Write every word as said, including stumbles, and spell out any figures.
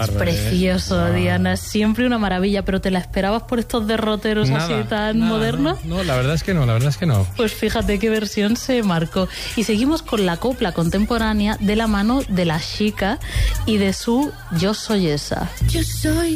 Es precioso, eh. Diana, siempre una maravilla, pero ¿te la esperabas por estos derroteros Nada, así tan nada, modernos? No, no, la verdad es que no, la verdad es que no. Pues fíjate qué versión se marcó. Y seguimos con la copla contemporánea de la mano de La Chica y de su Yo soy esa. Yo soy